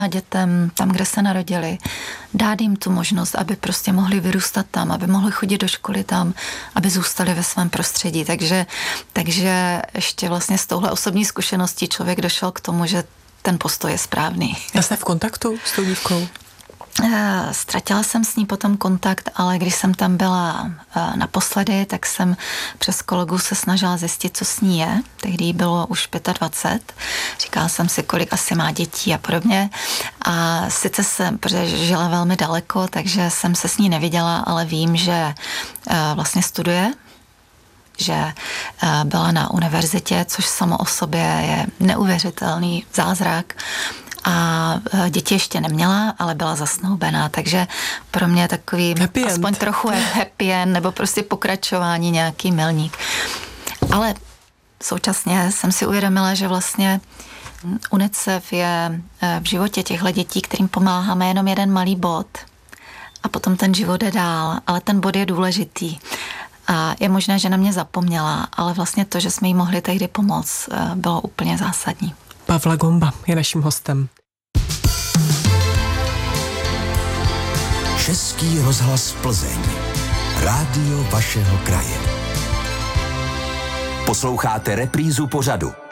a dětem tam, kde se narodili, dát jim tu možnost, aby prostě mohli vyrůstat tam, aby mohli chodit do školy tam, aby zůstali ve svém prostředí. Takže ještě vlastně s touhle osobní zkušeností člověk došel k tomu, že ten postoj je správný. A jste v kontaktu s tou dívkou? Ztratila jsem s ní potom kontakt, ale když jsem tam byla naposledy, tak jsem přes kolegu se snažila zjistit, co s ní je. Tehdy jí bylo už 25. Říkala jsem si, kolik asi má dětí a podobně. A sice jsem, protože žila velmi daleko, takže jsem se s ní neviděla, ale vím, že vlastně studuje, že byla na univerzitě, což samo o sobě je neuvěřitelný zázrak. A děti ještě neměla, ale byla zasnoubená, takže pro mě takový aspoň trochu happy end, nebo prostě pokračování, nějaký milník. Ale současně jsem si uvědomila, že vlastně UNICEF je v životě těchto dětí, kterým pomáháme, jenom jeden malý bod a potom ten život jde dál, ale ten bod je důležitý. A je možné, že na mě zapomněla, ale vlastně to, že jsme jí mohli tehdy pomoct, bylo úplně zásadní. Pavla Gomba je naším hostem. Český rozhlas Plzeň. Rádio vašeho kraje. Posloucháte reprízu pořadu.